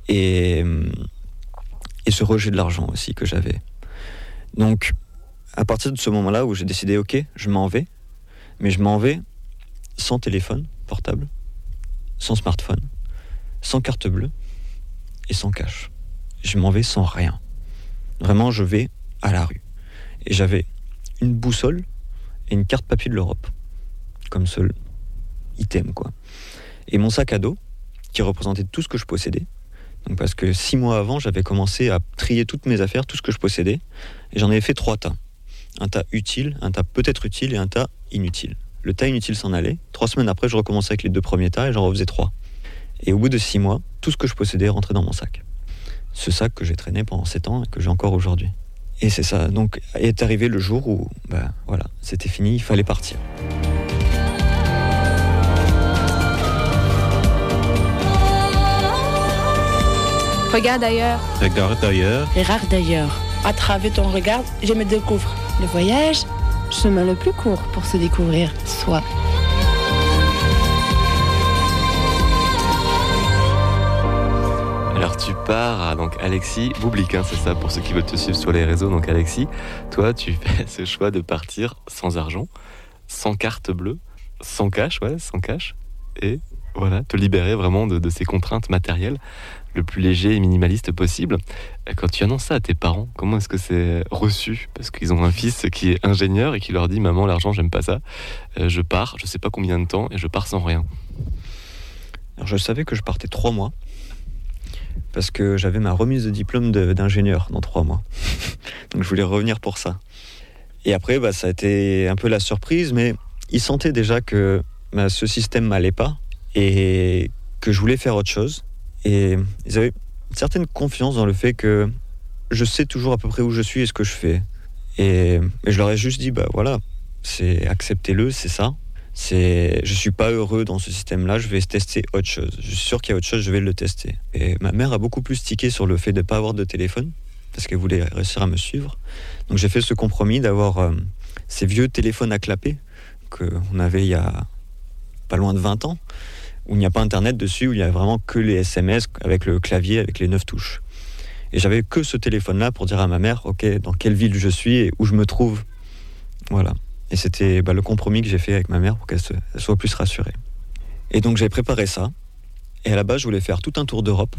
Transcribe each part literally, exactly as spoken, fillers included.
et, et ce rejet de l'argent aussi que j'avais. Donc, à partir de ce moment-là où j'ai décidé, ok, je m'en vais, mais je m'en vais sans téléphone portable, sans smartphone, sans carte bleue et sans cash. Je m'en vais sans rien. Vraiment, je vais à la rue. Et j'avais une boussole et une carte papier de l'Europe, comme seul item, quoi. Et mon sac à dos, qui représentait tout ce que je possédais. Donc parce que six mois avant, j'avais commencé à trier toutes mes affaires, tout ce que je possédais, et j'en avais fait trois tas. Un tas utile, un tas peut-être utile et un tas inutile. Le tas inutile s'en allait. Trois semaines après, je recommençais avec les deux premiers tas et j'en refaisais trois. Et au bout de six mois, tout ce que je possédais rentrait dans mon sac. Ce sac que j'ai traîné pendant sept ans et que j'ai encore aujourd'hui. Et c'est ça. Donc est arrivé le jour où, bah voilà, c'était fini, il fallait partir. Regarde ailleurs. Regarde ailleurs. Regarde ailleurs. À travers ton regard, je me découvre. Le voyage, chemin le plus court pour se découvrir soi. Alors tu pars à donc Alexis Boublic, hein, c'est ça pour ceux qui veulent te suivre sur les réseaux. Donc Alexis, toi tu fais ce choix de partir sans argent, sans carte bleue, sans cash, ouais, sans cash, et voilà, te libérer vraiment de, de ces contraintes matérielles le plus léger et minimaliste possible. Quand tu annonces ça à tes parents, comment est-ce que c'est reçu ? Parce qu'ils ont un fils qui est ingénieur et qui leur dit « Maman, l'argent, j'aime pas ça. Euh, je pars, je sais pas combien de temps, et je pars sans rien. » Alors, je savais que je partais trois mois, parce que j'avais ma remise de diplôme de, d'ingénieur dans trois mois. Donc, je voulais revenir pour ça. Et après, bah, ça a été un peu la surprise, mais ils sentaient déjà que bah, ce système m'allait pas et que je voulais faire autre chose. Et ils avaient une certaine confiance dans le fait que je sais toujours à peu près où je suis et ce que je fais. Et, et je leur ai juste dit, bah voilà, c'est acceptez-le, c'est ça. C'est, je suis pas heureux dans ce système-là, je vais tester autre chose. Je suis sûr qu'il y a autre chose, je vais le tester. Et ma mère a beaucoup plus tiqué sur le fait de ne pas avoir de téléphone, parce qu'elle voulait réussir à me suivre. Donc j'ai fait ce compromis d'avoir euh, ces vieux téléphones à clapper qu'on avait il y a pas loin de vingt ans, où il n'y a pas internet dessus, où il y a vraiment que les S M S avec le clavier, avec les neuf touches. Et j'avais que ce téléphone-là pour dire à ma mère, ok, dans quelle ville je suis et où je me trouve. Voilà. Et c'était bah, le compromis que j'ai fait avec ma mère pour qu'elle se, elle soit plus rassurée. Et donc j'ai préparé ça. Et à la base, je voulais faire tout un tour d'Europe.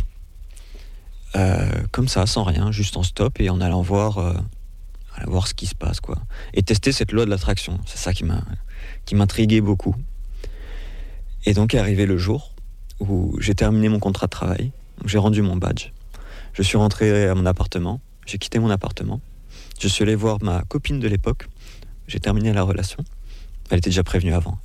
Euh, comme ça, sans rien, juste en stop et en allant voir, euh, allant voir ce qui se passe, quoi. Et tester cette loi de l'attraction. C'est ça qui m'a, qui m'intriguait beaucoup. Et donc est arrivé le jour où j'ai terminé mon contrat de travail. Donc j'ai rendu mon badge. Je suis rentré à mon appartement. J'ai quitté mon appartement. Je suis allé voir ma copine de l'époque. J'ai terminé la relation. Elle était déjà prévenue avant.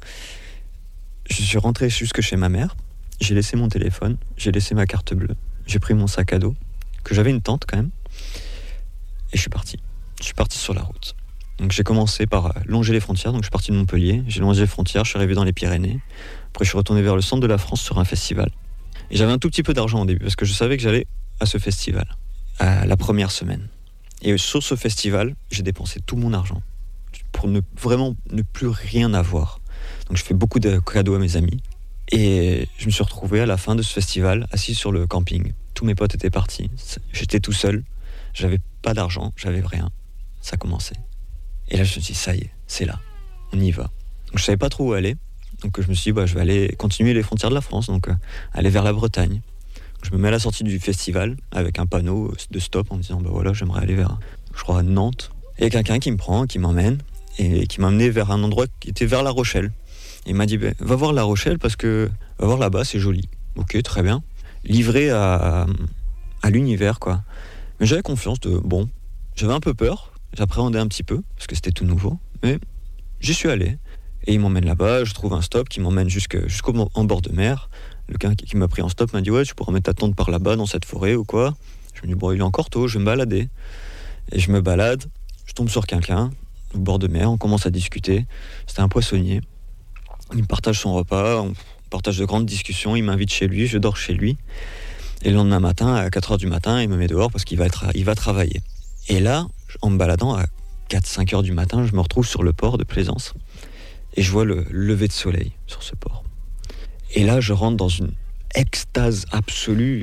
Je suis rentré jusque chez ma mère. J'ai laissé mon téléphone. J'ai laissé ma carte bleue. J'ai pris mon sac à dos, que j'avais une tente quand même. Et je suis parti. Je suis parti sur la route. Donc j'ai commencé par longer les frontières. Donc je suis parti de Montpellier. J'ai longé les frontières. Je suis arrivé dans les Pyrénées. Après je suis retourné vers le centre de la France sur un festival. Et j'avais un tout petit peu d'argent au début parce que je savais que j'allais à ce festival, à la première semaine. Et sur ce festival, j'ai dépensé tout mon argent pour ne vraiment ne plus rien avoir. Donc je fais beaucoup de cadeaux à mes amis. Et je me suis retrouvé à la fin de ce festival, assis sur le camping. Tous mes potes étaient partis. J'étais tout seul. J'avais pas d'argent, j'avais rien. Ça commençait. Et là, je me suis dit, ça y est, c'est là. On y va. Donc je savais pas trop où aller. Donc je me suis dit, bah, je vais aller continuer les frontières de la France. Donc euh, aller vers la Bretagne. Je me mets à la sortie du festival avec un panneau de stop en me disant, bah voilà, j'aimerais aller vers, je crois, Nantes. Et il y a quelqu'un qui me prend, qui m'emmène. Et qui m'a amené vers un endroit qui était vers La Rochelle. Et il m'a dit, bah, va voir La Rochelle parce que, va voir là-bas, c'est joli. Ok, très bien. Livré à, à l'univers, quoi. Mais j'avais confiance de, bon, j'avais un peu peur, j'appréhendais un petit peu, parce que c'était tout nouveau, mais j'y suis allé. Et il m'emmène là-bas, je trouve un stop qui m'emmène jusque, jusqu'au en bord de mer. Le gars qui m'a pris en stop m'a dit, ouais, tu pourras mettre ta tente par là-bas, dans cette forêt ou quoi. Je me dis, bon, il est encore tôt, je vais me balader. Et je me balade, je tombe sur quelqu'un, au bord de mer, on commence à discuter. C'était un poissonnier. Il me partage son repas, on partage de grandes discussions, il m'invite chez lui, je dors chez lui. Et le lendemain matin, à quatre heures du matin, il me met dehors parce qu'il va, tra- il va travailler. Et là, en me baladant à quatre à cinq heures du matin, je me retrouve sur le port de Plaisance. Et je vois le lever de soleil sur ce port. Et là, je rentre dans une extase absolue.